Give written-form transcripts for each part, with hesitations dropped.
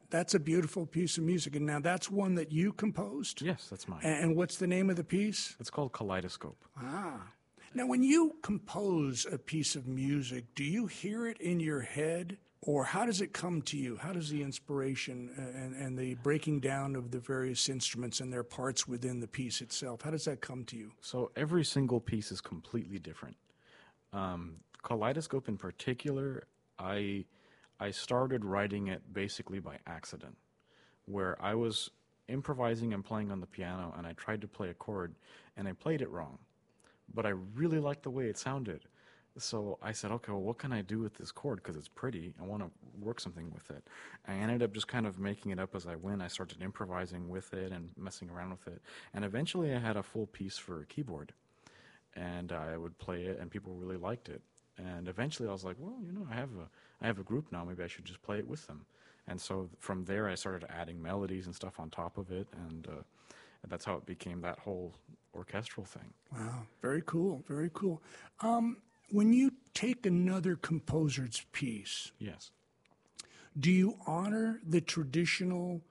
That's a beautiful piece of music. And now that's one that you composed? Yes, that's mine. And what's the name of the piece? It's called Kaleidoscope. Ah. Now, when you compose a piece of music, do you hear it in your head? Or how does it come to you? How does the inspiration and the breaking down of the various instruments and their parts within the piece itself, how does that come to you? So every single piece is completely different. Kaleidoscope in particular, I started writing it basically by accident, where I was improvising and playing on the piano, and I tried to play a chord, and I played it wrong. But I really liked the way it sounded. So I said, okay, well, what can I do with this chord? Because it's pretty. I want to work something with it. I ended up just kind of making it up as I went. I started improvising with it and messing around with it. And eventually I had a full piece for a keyboard. And I would play it, and people really liked it. And eventually I was like, well, I have a group now. Maybe I should just play it with them. And so from there I started adding melodies and stuff on top of it. And that's how it became that whole orchestral thing. Wow, very cool, very cool. When you take another composer's piece, Yes. do you honor the traditional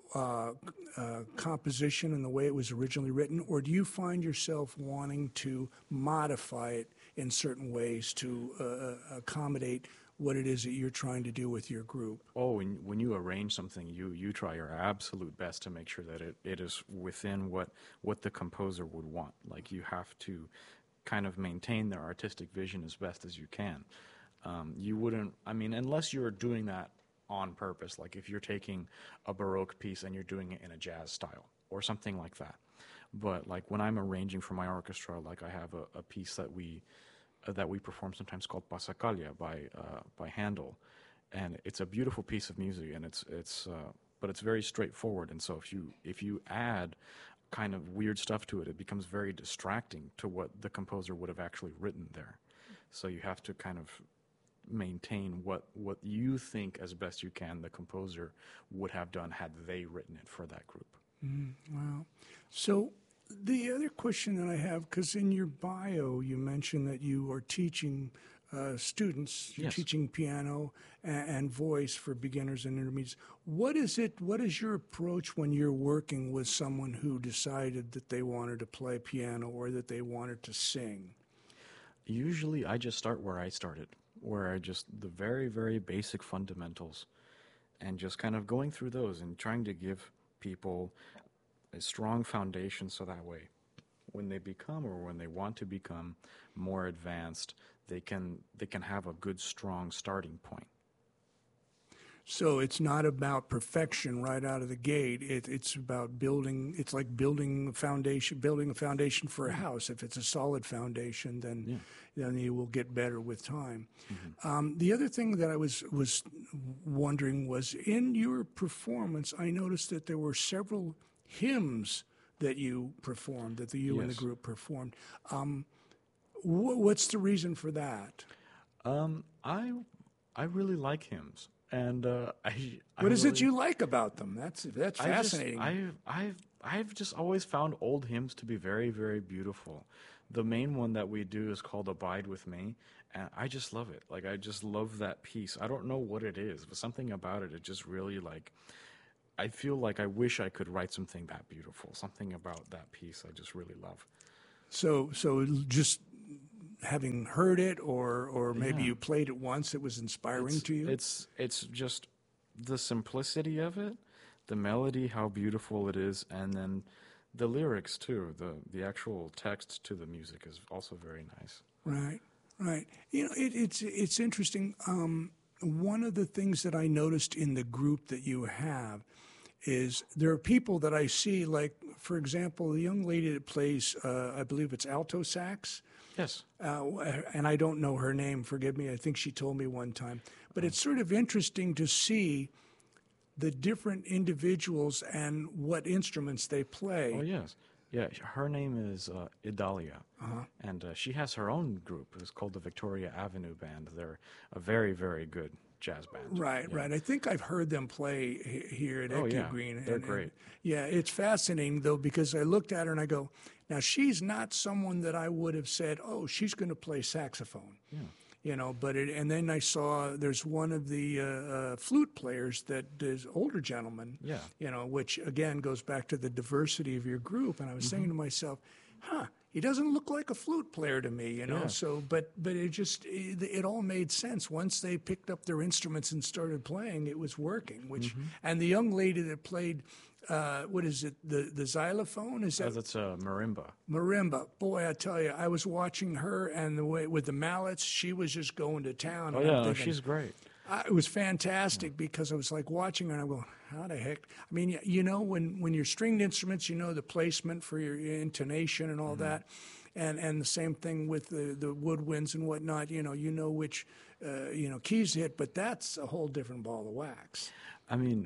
composition and the way it was originally written, or do you find yourself wanting to modify it in certain ways to accommodate what it is that you're trying to do with your group? Oh, when you arrange something, you try your absolute best to make sure that it is within what the composer would want. Like, you have to kind of maintain their artistic vision as best as you can. You wouldn't, unless you're doing that on purpose, like if you're taking a Baroque piece and you're doing it in a jazz style or something like that. But like when I'm arranging for my orchestra, like I have a piece that we perform sometimes called Passacaglia by Handel, and it's a beautiful piece of music, and but it's very straightforward. And so if you add kind of weird stuff to it, it becomes very distracting to what the composer would have actually written there. So you have to kind of maintain what you think as best you can the composer would have done had they written it for that group. Wow. So the other question that I have, because in your bio you mentioned that you are teaching students, you're Yes. teaching piano and voice for beginners and intermediates. What is your approach when you're working with someone who decided that they wanted to play piano or that they wanted to sing? Usually I just start where I started, the very, very basic fundamentals, and just kind of going through those and trying to give people a strong foundation so that way when they become or when they want to become more advanced, they can have a good, strong starting point. So it's not about perfection right out of the gate. It's about building. It's like building a foundation for a house. If it's a solid foundation, then you will get better with time. Mm-hmm. The other thing that I was wondering was, in your performance, I noticed that there were several hymns that you performed, that you and the group performed. What's the reason for that? I really like hymns. And what is it you like about them? That's fascinating. I've just always found old hymns to be very, very beautiful. The main one that we do is called "Abide with Me," and I just love it. Like, I just love that piece. I don't know what it is, but something about it just really, like, I feel like I wish I could write something that beautiful. Something about that piece I just really love. So just having heard it, or maybe you played it once, it was inspiring to you? It's just the simplicity of it, the melody, how beautiful it is, and then the lyrics too. The actual text to the music is also very nice. Right. You know, it's interesting. One of the things that I noticed in the group that you have is there are people that I see, like, for example, the young lady that plays, I believe it's alto sax. Yes. And I don't know her name, forgive me. I think she told me one time. But it's sort of interesting to see the different individuals and what instruments they play. Oh, yes. Yeah, her name is Idalia, and she has her own group. It's called the Victoria Avenue Band. They're a very, very good jazz band. Right. I think I've heard them play here at Echo Green. They're great. It's fascinating, though, because I looked at her and I go, now, she's not someone that I would have said, oh, she's going to play saxophone. Yeah. But and then I saw there's one of the flute players that is older gentleman, Yeah. which again goes back to the diversity of your group. And I was thinking to myself, he doesn't look like a flute player to me, Yeah. So, but it all made sense once they picked up their instruments and started playing. It was working. And the young lady that played, what is it? The xylophone, is that That's a marimba. marimba? Boy, I tell you, I was watching her, and the way with the mallets, she was just going to town. Oh and I'm yeah, no, thinking, she's great. it was fantastic because I was like watching her and I'm going, how the heck? I mean, when you're stringed instruments, the placement for your intonation and all that. And the same thing with the woodwinds and whatnot, which, keys to hit, but that's a whole different ball of wax. I mean,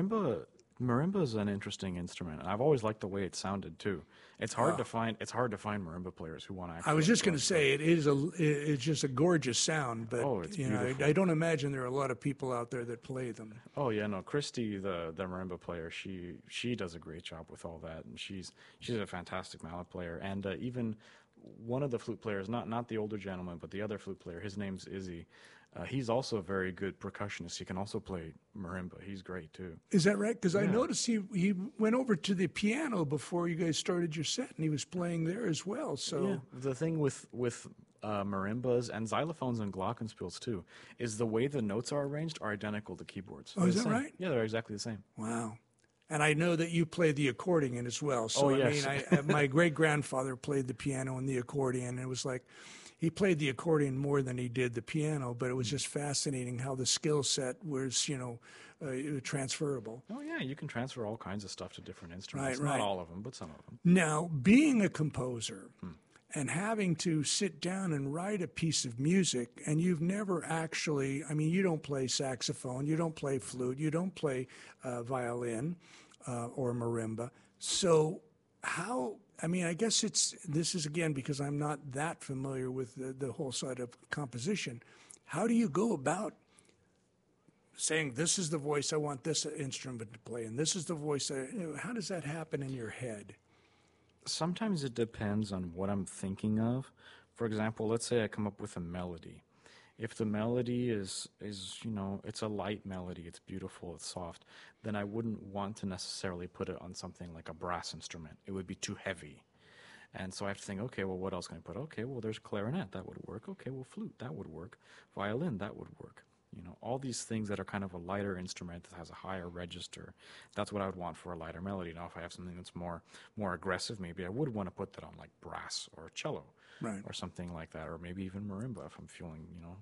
marimba is an interesting instrument, and I've always liked the way it sounded too. It's hard to find marimba players who want to actually. I was just going to say it's just a gorgeous sound, but Oh, it's beautiful. I don't imagine there are a lot of people out there that play them. Oh yeah, no, Christy, the marimba player, she does a great job with all that, and she's a fantastic mallet player, and even one of the flute players, not the older gentleman, but the other flute player, his name's Izzy. He's also a very good percussionist. He can also play marimba. He's great too. Is that right? Because I noticed he went over to the piano before you guys started your set, and he was playing there as well. So Yeah. The thing with marimbas and xylophones and glockenspiels too is the way the notes are arranged are identical to keyboards. Oh, is They're that the same. right? Yeah, they're exactly the same. Wow. And I know that you play the accordion as well. So, Oh, yes. I mean, my great-grandfather played the piano and the accordion. And it was like he played the accordion more than he did the piano, but it was just fascinating how the skill set was, transferable. Oh yeah, you can transfer all kinds of stuff to different instruments. Right. Not all of them, but some of them. Now, being a composer and having to sit down and write a piece of music, and you've never actually, I mean, you don't play saxophone, you don't play flute, you don't play violin or marimba. So how, I mean, I guess this is again because I'm not that familiar with the whole side of composition. How do you go about saying, this is the voice I want this instrument to play, and this is the voice, how does that happen in your head? Sometimes it depends on what I'm thinking of. For example, let's say I come up with a melody. If the melody is it's a light melody, it's beautiful, it's soft, then I wouldn't want to necessarily put it on something like a brass instrument. It would be too heavy. And so I have to think, okay, well, what else can I put? Okay, well, there's clarinet, that would work. Okay, well, flute, that would work. Violin, that would work. All these things that are kind of a lighter instrument that has a higher register, that's what I would want for a lighter melody. Now, if I have something that's more aggressive, maybe I would want to put that on like brass or cello, Right. or something like that, or maybe even marimba if I'm feeling,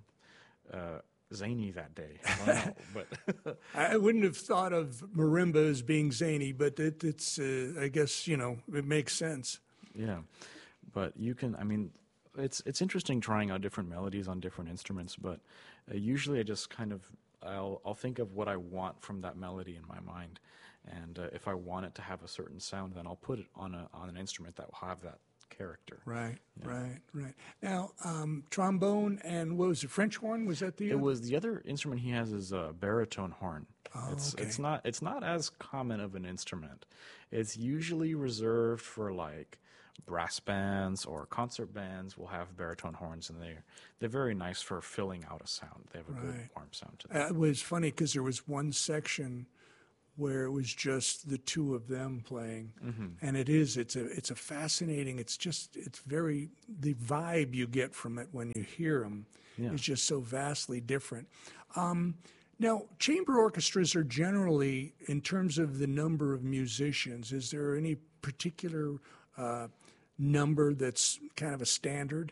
zany that day. I don't know, but I wouldn't have thought of marimba as being zany, but it's I guess, it makes sense. yeah, but you can. I mean, it's interesting trying out different melodies on different instruments, but usually I just kind of I'll think of what I want from that melody in my mind, and if I want it to have a certain sound, then I'll put it on an instrument that will have that character. Right. Now, trombone and what was the French horn? Was that the? It was the other instrument he has is a baritone horn. Oh, it's okay. it's not as common of an instrument. It's usually reserved for like brass bands or concert bands will have baritone horns, and they're very nice for filling out a sound. They have a good Right. warm sound to them. It was funny because there was one section where it was just the two of them playing, and it's a fascinating. It's very the vibe you get from it when you hear them Yeah. is just so vastly different. Now, chamber orchestras are generally, in terms of the number of musicians, is there any particular number that's kind of a standard?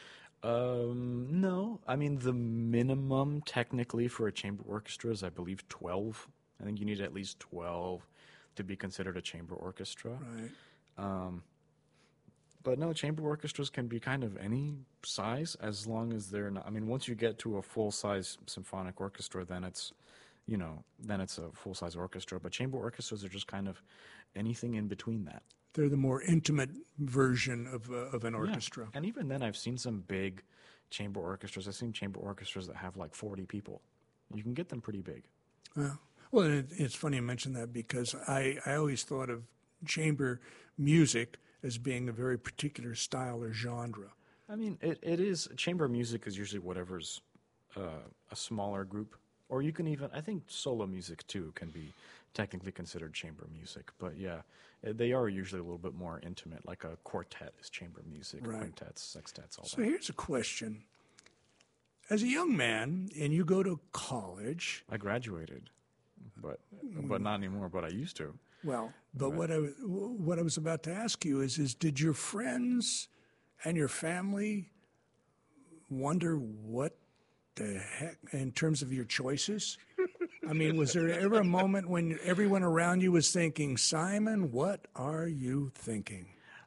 No, I mean the minimum technically for a chamber orchestra is, I believe, 12. I think you need at least 12 to be considered a chamber orchestra. Right. But no, chamber orchestras can be kind of any size as long as they're not. I mean, once you get to a full-size symphonic orchestra, then it's a full-size orchestra. But chamber orchestras are just kind of anything in between that. They're the more intimate version of an Yeah. orchestra. And even then, I've seen some big chamber orchestras. I've seen chamber orchestras that have like 40 people. You can get them pretty big. Well, it's funny you mention that because I always thought of chamber music as being a very particular style or genre. I mean, it is chamber music is usually whatever's a smaller group, or you can even I think solo music too can be technically considered chamber music. But yeah, they are usually a little bit more intimate. Like a quartet is chamber music, Right. quintets, sextets, all So that. here's a question. As a young man and you go to college, I graduated, but not anymore. But I used to. well, but what I was about to ask you is did your friends and your family wonder what the heck in terms of your choices? I mean, was there ever a moment when everyone around you was thinking, Simon, what are you thinking?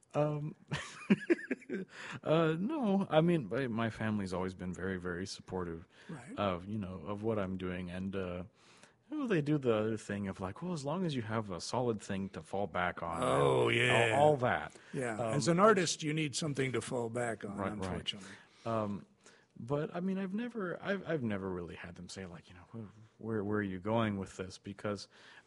No, I mean, my family's always been very, very supportive Right. of of what I'm doing, and they do the other thing of like, well, as long as you have a solid thing to fall back on, and Oh, yeah. all that. Yeah. As an artist, you need something to fall back on, Right. unfortunately. But I mean, I've never really had them say like, where are you going with this? Because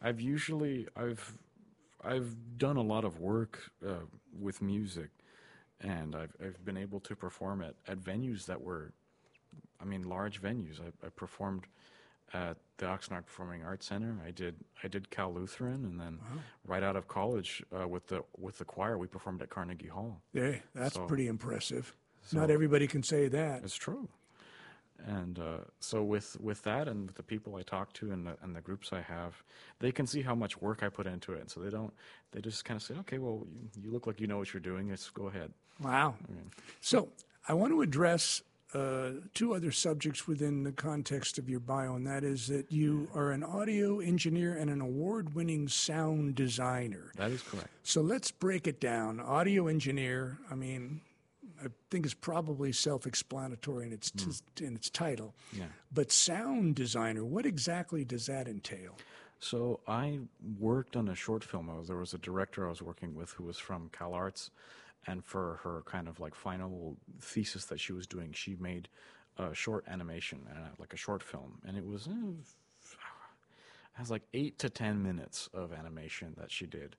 I've done a lot of work with music, and I've been able to perform at venues that were, I mean, large venues. I performed at the Oxnard Performing Arts Center. I did Cal Lutheran, and then right out of college with the choir, we performed at Carnegie Hall. Yeah, that's So- pretty impressive. Not everybody can say that. It's true. And so with that and with the people I talk to and the groups I have, they can see how much work I put into it. So they just kind of say, okay, well, you look like you know what you're doing. Let's go ahead. Wow. So I want to address two other subjects within the context of your bio, and that is that you are an audio engineer and an award-winning sound designer. That is correct. So let's break it down. Audio engineer, I mean, I think is probably self-explanatory in its title. Yeah. But sound designer, what exactly does that entail? So I worked on a short film. There was a director I was working with who was from CalArts, and for her kind of like final thesis that she was doing, she made a short animation, like a short film, and it has like 8 to 10 minutes of animation that she did,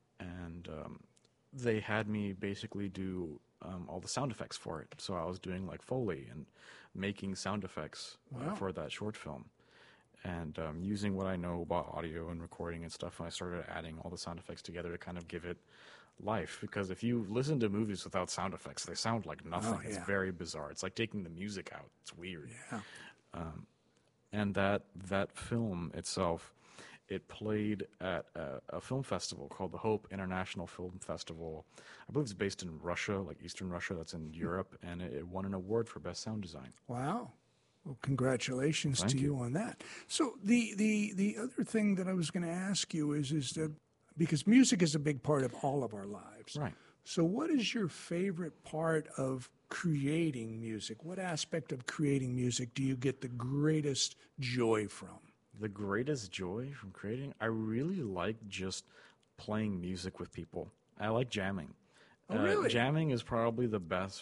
and they had me basically do all the sound effects for it. So I was doing like Foley and making sound effects for that short film. And using what I know about audio and recording and stuff, and I started adding all the sound effects together to kind of give it life. Because if you listen to movies without sound effects, they sound like nothing. Oh, yeah. It's very bizarre. It's like taking the music out. It's weird. Yeah. And that film itself, it played at a film festival called the Hope International Film Festival. I believe it's based in Russia, like Eastern Russia. That's in Europe, and it won an award for best sound design. Wow. Well, congratulations Thank to you you. on that. So the other thing that I was going to ask you is that because music is a big part of all of our lives. Right. So what is your favorite part of creating music? What aspect of creating music do you get the greatest joy from? The greatest joy from creating, I really like just playing music with people. I like jamming. Oh, really? Jamming is probably the best,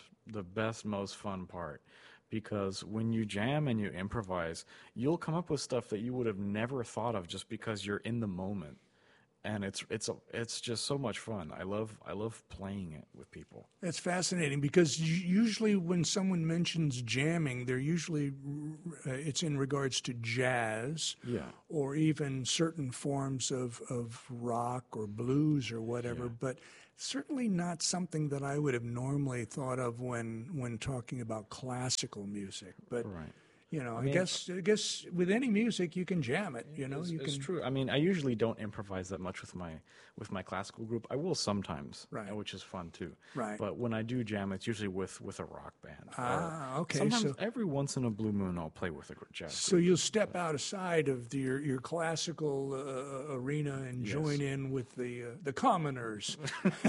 most fun part, because when you jam and you improvise, you'll come up with stuff that you would have never thought of just because you're in the moment. And it's just so much fun. I love playing it with people. That's fascinating because usually when someone mentions jamming, they're usually it's in regards to jazz, Yeah. or even certain forms of rock or blues or whatever. Yeah. But certainly not something that I would have normally thought of when talking about classical music. But Right. I mean, guess with any music you can jam it. You It's can. true. I mean, I usually don't improvise that much with my classical group. I will sometimes, Right. which is fun too. Right. But when I do jam, it's usually with a rock band. Ah, Or okay, Sometimes so- every once in a blue moon, I'll play with a jazz So group. you'll step outside of your classical arena and Yes. join in with the commoners.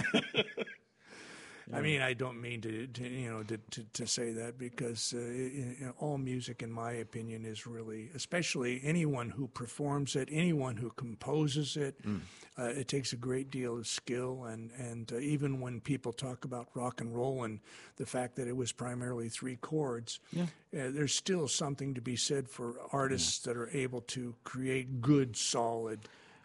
I mean, I don't mean to say that because all music, in my opinion, is really, especially anyone who performs it, anyone who composes it, it takes a great deal of skill. And even when people talk about rock and roll and the fact that it was primarily 3 chords, there's still something to be said for artists that are able to create good, solid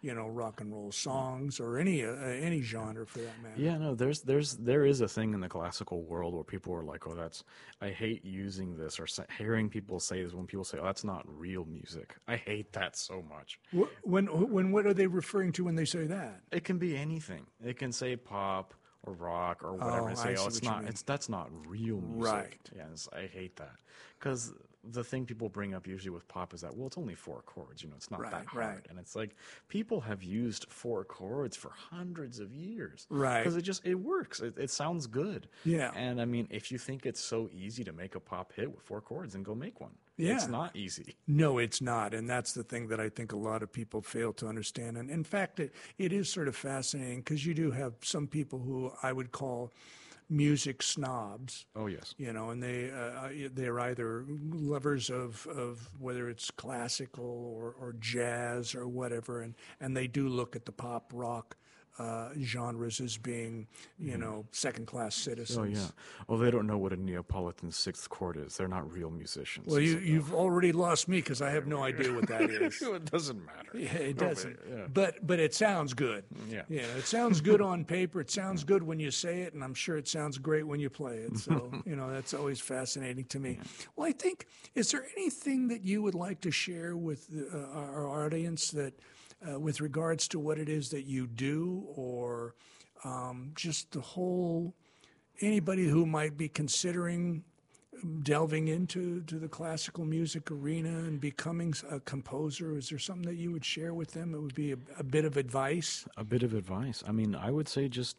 rock and roll songs or any genre for that matter. Yeah, no, there is a thing in the classical world where people are like, "Oh, I hate using this," or hearing people say this when people say, "Oh, that's not real music." I hate that so much. When what are they referring to when they say that? It can be anything. It can say pop or rock or whatever. Oh, And say, I see "Oh, what it's you not. mean. That's not real music." Right. Yes, I hate that because the thing people bring up usually with pop is that, well, it's only four chords. It's not that Right, hard. right. And it's like people have used four chords for hundreds of years. Right. Because it works. It sounds good. Yeah. And I mean, if you think it's so easy to make a pop hit with four chords, then go make one. Yeah. It's not easy. No, it's not. And that's the thing that I think a lot of people fail to understand. And in fact, it is sort of fascinating because you do have some people who I would call music snobs. Oh, yes. And they're either lovers of whether it's classical or jazz or whatever, and they do look at the pop rock genres as being, second-class citizens. Oh, yeah. Well, they don't know what a Neapolitan sixth chord is. They're not real musicians. Well, you've already lost me because I have no idea what that is. It doesn't matter. Yeah, it doesn't. Yeah. But it sounds good. Yeah. It sounds good on paper. It sounds good when you say it, and I'm sure it sounds great when you play it. So, that's always fascinating to me. Well, I think, is there anything that you would like to share with our audience that, with regards to what it is that you do, or just the whole, anybody who might be considering delving into the classical music arena and becoming a composer? Is there something that you would share with them that would be a bit of advice? A bit of advice. I mean, I would say just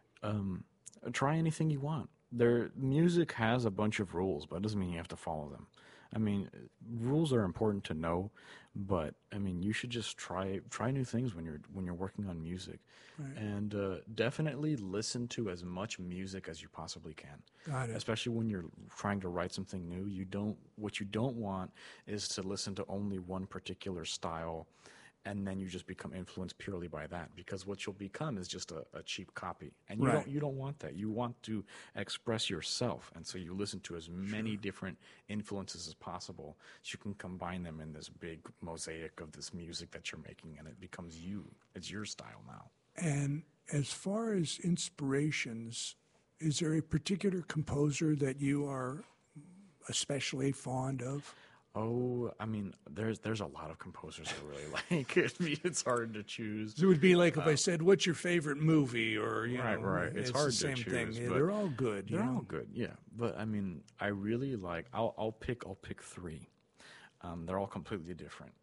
try anything you want. Music has a bunch of rules, but it doesn't mean you have to follow them. I mean, rules are important to know, but I mean, you should just try new things when you're working on music, Right. and definitely listen to as much music as you possibly can. Got it. Especially when you're trying to write something new. What you don't want is to listen to only one particular style, and then you just become influenced purely by that, because what you'll become is just a cheap copy, and Right. you don't want that. You want to express yourself, and so you listen to as many different influences as possible, so you can combine them in this big mosaic of this music that you're making, and it becomes you. It's your style now. And as far as inspirations, is there a particular composer that you are especially fond of? Oh, I mean, there's a lot of composers I really like. It's hard to choose. So it would be like if I said, "What's your favorite movie?" Or Right. It's hard the same to thing. choose, Yeah, but they're all good. They're all good, yeah. But I mean, I really like. I'll pick three. They're all completely different.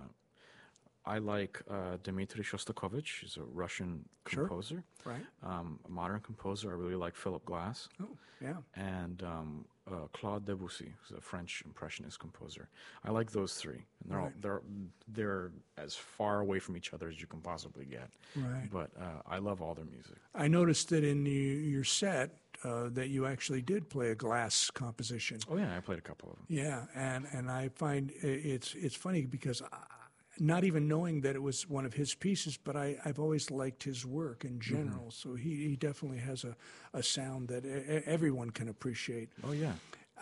I like Dmitri Shostakovich. He's a Russian Sure. composer. Right. A modern composer. I really like Philip Glass. Oh, yeah. And Claude Debussy, who's a French impressionist composer. I like those three, and they're as far away from each other as you can possibly get. Right. But I love all their music. I noticed that in your set that you actually did play a Glass composition. Oh yeah, I played a couple of them. Yeah, and I find it's funny because not even knowing that it was one of his pieces, but I've always liked his work in general. So he definitely has a sound that everyone can appreciate. Oh yeah.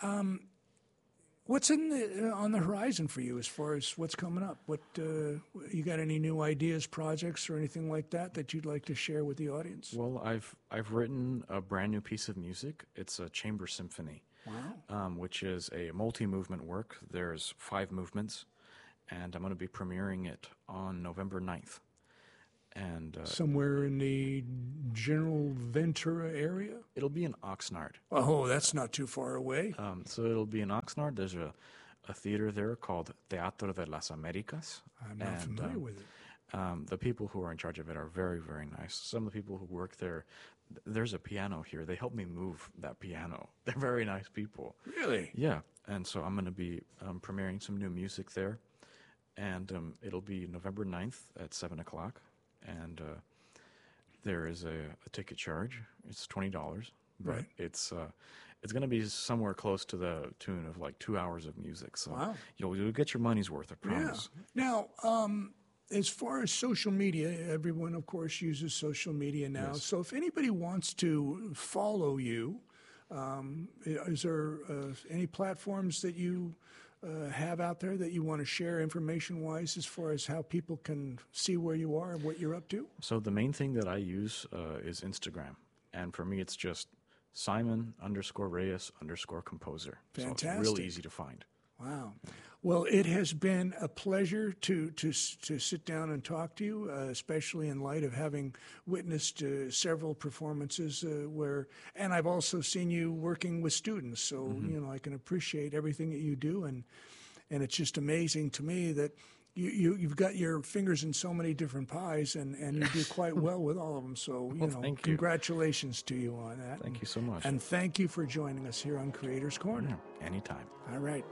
What's on the horizon for you as far as what's coming up? What you got any new ideas, projects, or anything like that you'd like to share with the audience? Well, I've written a brand new piece of music. It's a chamber symphony, which is a multi-movement work. There's 5 movements, and I'm going to be premiering it on November 9th. And Somewhere in the General Ventura area? it'll be in Oxnard. Oh, that's not too far away. So it'll be in Oxnard. There's a theater there called Teatro de las Américas. I'm not familiar with it. The people who are in charge of it are very, very nice. Some of the people who work there, there's a piano here. They helped me move that piano. They're very nice people. Really? Yeah. And so I'm going to be premiering some new music there. And it'll be November 9th at 7 o'clock. And there is a ticket charge. It's $20, but Right. it's going to be somewhere close to the tune of like 2 hours of music. So Wow. you'll get your money's worth, I promise. Yeah. Now, as far as social media, everyone, of course, uses social media now. Yes. So if anybody wants to follow you, is there any platforms that you have out there that you want to share information-wise as far as how people can see where you are and what you're up to? So the main thing that I use is Instagram. And for me, it's just Simon_Reyes_composer. So it's Fantastic. real easy to find. Wow. Well, it has been a pleasure to sit down and talk to you, especially in light of having witnessed several performances and I've also seen you working with students. So, I can appreciate everything that you do. And it's just amazing to me that you've got your fingers in so many different pies and you do quite well with all of them. So, thank you. congratulations to you on that. Thank you so much. And thank you for joining us here on Creators Corner. Anytime. All right.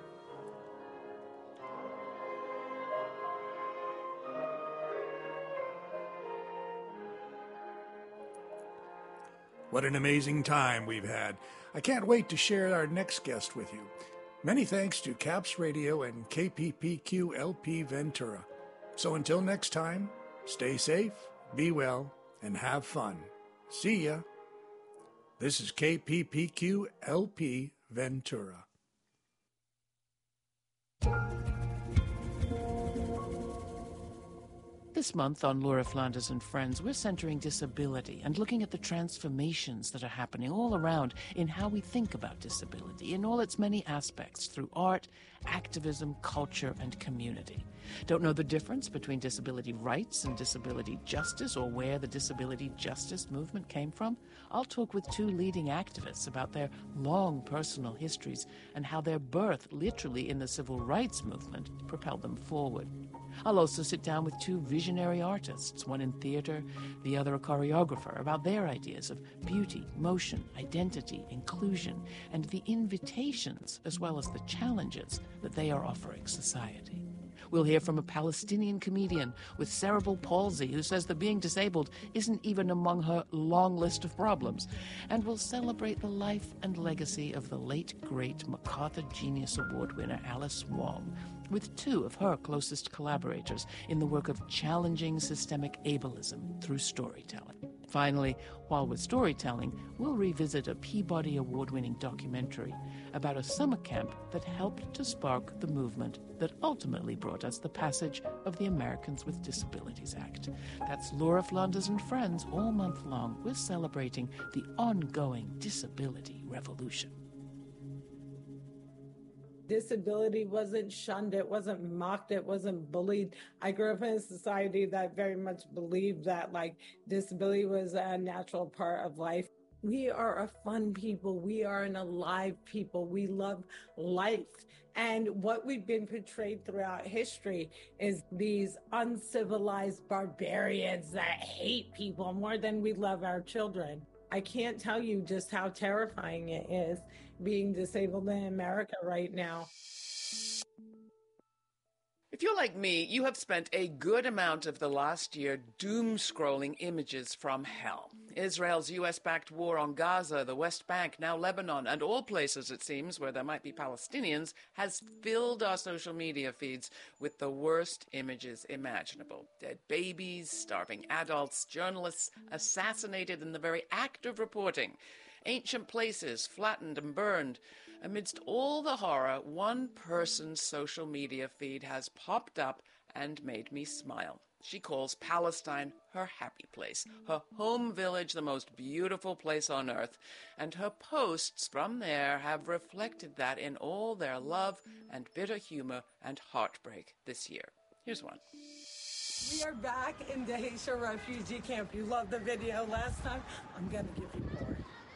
What an amazing time we've had. I can't wait to share our next guest with you. Many thanks to Caps Radio and KPPQ LP Ventura. So until next time, stay safe, be well, and have fun. See ya. This is KPPQ LP Ventura. This month on Laura Flanders and Friends, we're centering disability and looking at the transformations that are happening all around in how we think about disability in all its many aspects through art, activism, culture, and community. Don't know the difference between disability rights and disability justice, or where the disability justice movement came from? I'll talk with two leading activists about their long personal histories and how their birth, literally in the civil rights movement, propelled them forward. I'll also sit down with two visionary artists, one in theater, the other a choreographer, about their ideas of beauty, motion, identity, inclusion, and the invitations as well as the challenges that they are offering society. We'll hear from a Palestinian comedian with cerebral palsy who says that being disabled isn't even among her long list of problems. And we'll celebrate the life and legacy of the late, great MacArthur Genius Award winner Alice Wong, with two of her closest collaborators in the work of challenging systemic ableism through storytelling. Finally, while we're storytelling, we'll revisit a Peabody Award-winning documentary about a summer camp that helped to spark the movement that ultimately brought us the passage of the Americans with Disabilities Act. That's Laura Flanders and Friends all month long. We're celebrating the ongoing disability revolution. Disability wasn't shunned, it wasn't mocked, it wasn't bullied. I grew up in a society that very much believed that disability was a natural part of life. We are a fun people. We are an alive people. We love life. And what we've been portrayed throughout history is these uncivilized barbarians that hate people more than we love our children. I can't tell you just how terrifying it is being disabled in America right now. If you're like me, you have spent a good amount of the last year doom-scrolling images from hell. Israel's U.S.-backed war on Gaza, the West Bank, now Lebanon, and all places, it seems, where there might be Palestinians, has filled our social media feeds with the worst images imaginable. Dead babies, starving adults, journalists assassinated in the very act of reporting, ancient places flattened and burned. Amidst all the horror, one person's social media feed has popped up and made me smile. She calls Palestine her happy place, her home village the most beautiful place on earth, and her posts from there have reflected that in all their love and bitter humor and heartbreak this year. Here's one. We are back in Dheisheh refugee camp. You loved the video last time. I'm going to give you more.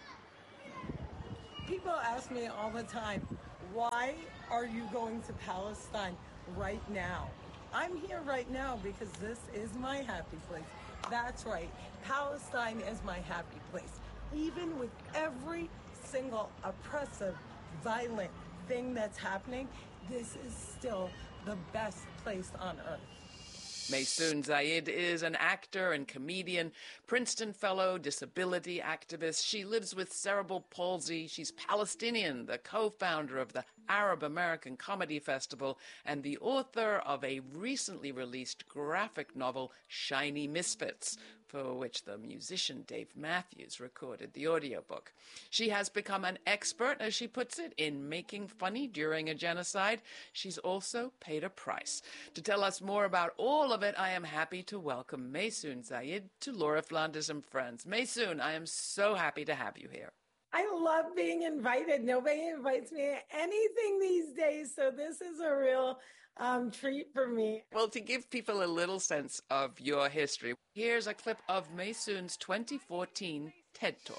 People ask me all the time, why are you going to Palestine right now? I'm here right now because this is my happy place. That's right. Palestine is my happy place. Even with every single oppressive, violent thing that's happening, this is still the best place on earth. Maysoon Zayid is an actor and comedian, Princeton Fellow, disability activist. She lives with cerebral palsy. She's Palestinian, the co-founder of the Arab American Comedy Festival, and the author of a recently released graphic novel, Shiny Misfits, for which the musician Dave Matthews recorded the audiobook. She has become an expert, as she puts it, in making funny during a genocide. She's also paid a price. To tell us more about all of it, I am happy to welcome Maysoon Zayid to Laura Flanders and Friends. Maysoon, I am so happy to have you here. I love being invited. Nobody invites me to anything these days, so this is a real treat for me. Well, to give people a little sense of your history, here's a clip of Maysoon's 2014 TED Talk.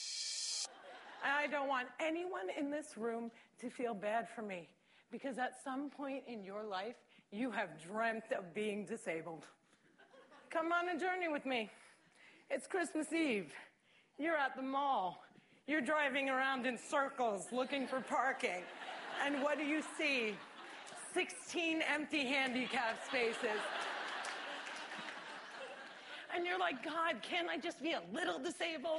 I don't want anyone in this room to feel bad for me, because at some point in your life, you have dreamt of being disabled. Come on a journey with me. It's Christmas Eve. You're at the mall. You're driving around in circles looking for parking. And what do you see? 16 empty handicap spaces. And you're like, God, can't I just be a little disabled?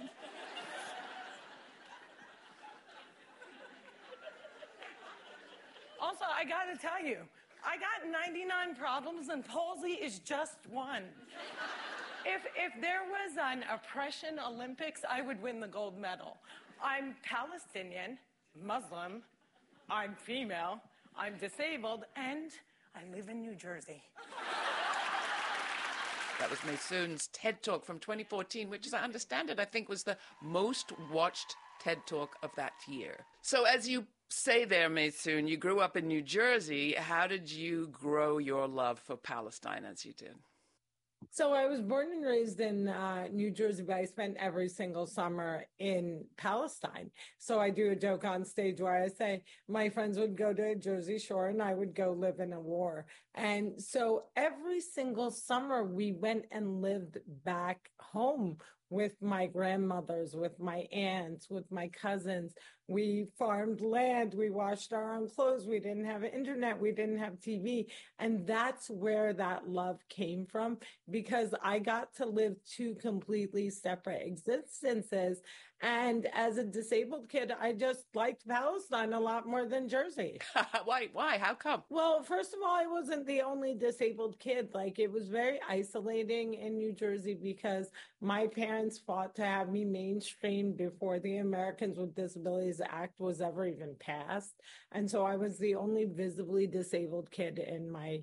Also, I gotta tell you, I got 99 problems and palsy is just one. If there was an oppression Olympics, I would win the gold medal. I'm Palestinian, Muslim, I'm female, I'm disabled, and I live in New Jersey. That was Maysoon's TED Talk from 2014, which, as I understand it, I think was the most watched TED Talk of that year. So as you say there, Maysoon, you grew up in New Jersey. How did you grow your love for Palestine as you did? So I was born and raised in New Jersey, but I spent every single summer in Palestine. So I do a joke on stage where I say my friends would go to Jersey Shore and I would go live in a war. And so every single summer we went and lived back home with my grandmothers, with my aunts, with my cousins. We farmed land. We washed our own clothes. We didn't have internet. We didn't have TV. And that's where that love came from, because I got to live two completely separate existences. And as a disabled kid, I just liked Palestine a lot more than Jersey. Why? How come? Well, first of all, I wasn't the only disabled kid. Like, it was very isolating in New Jersey because my parents fought to have me mainstreamed before the Americans with Disabilities Act was ever even passed. And so I was the only visibly disabled kid in my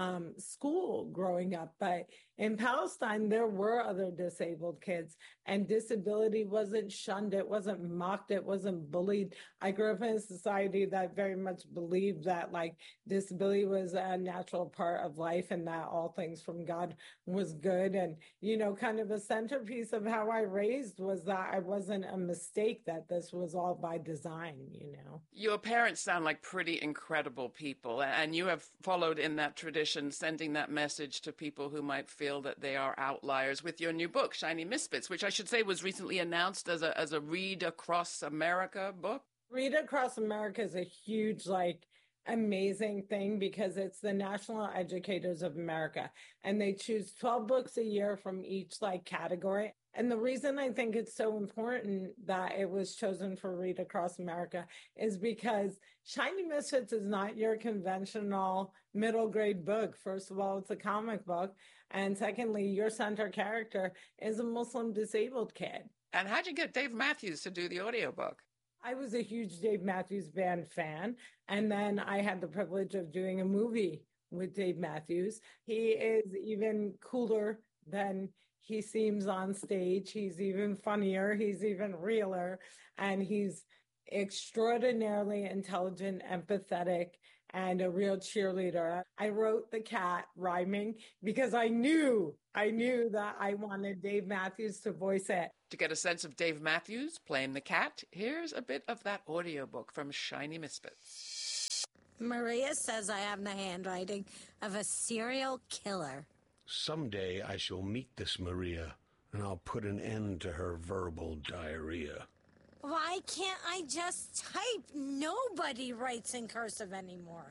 school growing up. But in Palestine, there were other disabled kids, and disability wasn't shunned. It wasn't mocked. It wasn't bullied. I grew up in a society that very much believed that, like, disability was a natural part of life and that all things from God was good. And, you know, kind of a centerpiece of how I raised was that I wasn't a mistake, that this was all by design, you know. Your parents sound like pretty incredible people, and you have followed in that tradition, sending that message to people who might feel that they are outliers with your new book, Shiny Misfits, which I should say was recently announced as a Read Across America book. Read Across America is a huge, like, amazing thing because it's the National Educators of America, and they choose 12 books a year from each, like, category. And the reason I think it's so important that it was chosen for Read Across America is because Shiny Misfits is not your conventional middle grade book. First of all, it's a comic book. And secondly, your center character is a Muslim disabled kid. And how'd you get Dave Matthews to do the audiobook? I was a huge Dave Matthews Band fan. And then I had the privilege of doing a movie with Dave Matthews. He is even cooler than he seems on stage. He's even funnier. He's even realer. And he's extraordinarily intelligent, empathetic, and a real cheerleader. I wrote the cat rhyming because I knew that I wanted Dave Matthews to voice it. To get a sense of Dave Matthews playing the cat, here's a bit of that audiobook from Shiny Misfits. Maria says I have the handwriting of a serial killer. Someday I shall meet this Maria, and I'll put an end to her verbal diarrhea. Why can't I just type? Nobody writes in cursive anymore.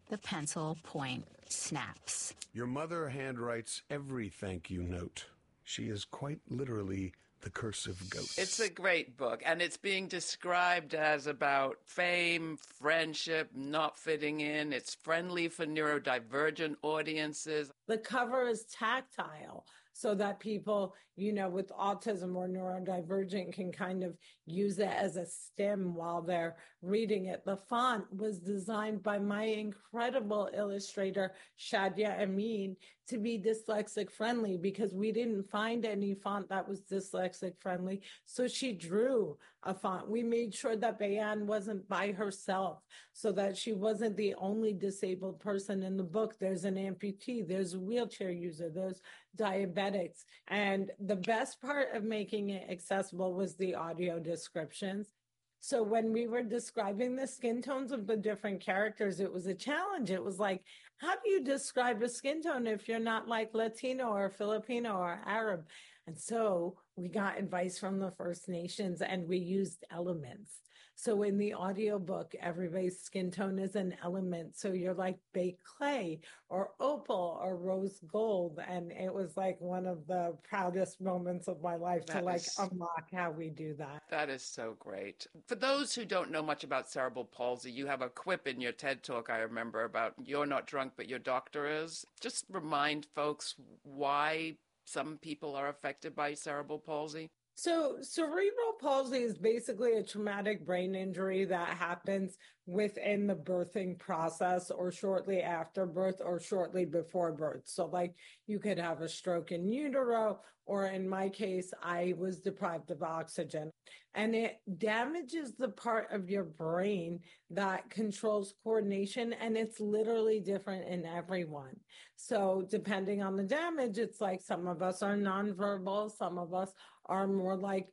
The pencil point snaps. Your mother handwrites every thank you note. She is quite literally the cursive goat. It's a great book, and it's being described as about fame, friendship, not fitting in. It's friendly for neurodivergent audiences. The cover is tactile so that people, with autism or neurodivergent can kind of use it as a stim while they're reading it. The font was designed by my incredible illustrator, Shadia Amin, to be dyslexic friendly because we didn't find any font that was dyslexic friendly. So she drew a font. We made sure that Bayan wasn't by herself so that she wasn't the only disabled person in the book. There's an amputee, there's a wheelchair user, there's diabetics. And the best part of making it accessible was the audio descriptions. So when we were describing the skin tones of the different characters, it was a challenge. It was like, how do you describe a skin tone if you're not like Latino or Filipino or Arab? And so we got advice from the First Nations and we used elements. So in the audiobook, everybody's skin tone is an element. So you're like baked clay or opal or rose gold. And it was like one of the proudest moments of my life to unlock how we do that. That is so great. For those who don't know much about cerebral palsy, you have a quip in your TED Talk, I remember, about you're not drunk, but your doctor is. Just remind folks why some people are affected by cerebral palsy. So cerebral palsy is basically a traumatic brain injury that happens within the birthing process or shortly after birth or shortly before birth. So like you could have a stroke in utero, or in my case, I was deprived of oxygen, and it damages the part of your brain that controls coordination. And it's literally different in everyone. So depending on the damage, it's like some of us are nonverbal, some of us are more like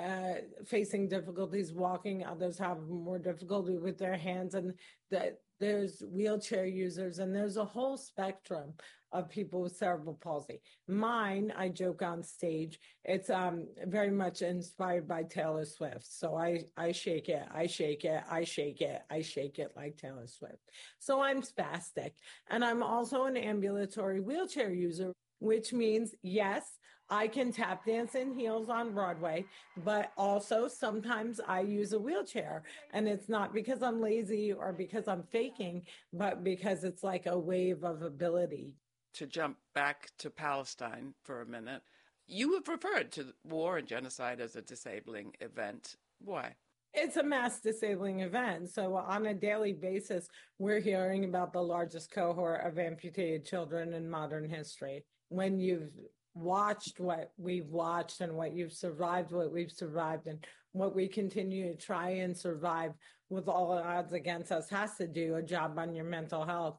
facing difficulties walking, others have more difficulty with their hands, and there's wheelchair users, and there's a whole spectrum of people with cerebral palsy. Mine, I joke on stage, it's very much inspired by Taylor Swift. So I shake it, I shake it, I shake it, I shake it like Taylor Swift. So I'm spastic. And I'm also an ambulatory wheelchair user, which means, yes, I can tap dance in heels on Broadway, but also sometimes I use a wheelchair. And it's not because I'm lazy or because I'm faking, but because it's like a wave of ability. To jump back to Palestine for a minute, you have referred to war and genocide as a disabling event. Why? It's a mass disabling event. So on a daily basis, we're hearing about the largest cohort of amputated children in modern history. When you've watched what we've watched and what you've survived, what we've survived, and what we continue to try and survive with all odds against us, has to do a job on your mental health.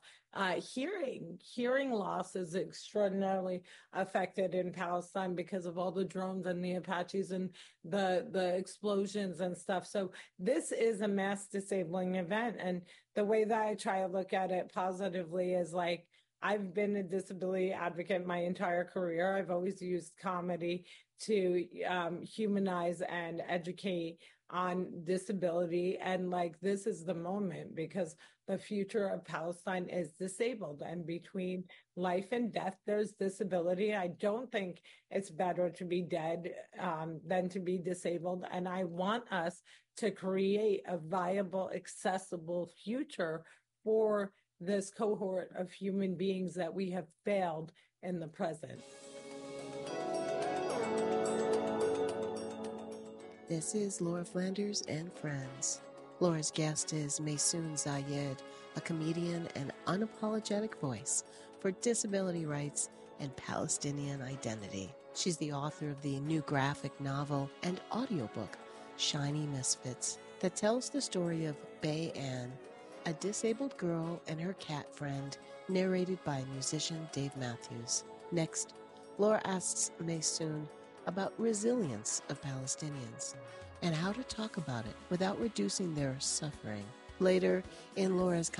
Hearing loss is extraordinarily affected in Palestine because of all the drones and the Apaches and the explosions and stuff. So this is a mass disabling event. And the way that I try to look at it positively is like, I've been a disability advocate my entire career. I've always used comedy to humanize and educate on disability. And like, this is the moment because the future of Palestine is disabled. And between life and death, there's disability. I don't think it's better to be dead than to be disabled. And I want us to create a viable, accessible future for this cohort of human beings that we have failed in the present. This is Laura Flanders and Friends. Laura's guest is Maysoon Zayed, a comedian and unapologetic voice for disability rights and Palestinian identity. She's the author of the new graphic novel and audiobook, Shiny Misfits, that tells the story of Bayan, a disabled girl and her cat friend, narrated by musician Dave Matthews. Next, Laura asks Maysoon about resilience of Palestinians and how to talk about it without reducing their suffering. Later in Laura's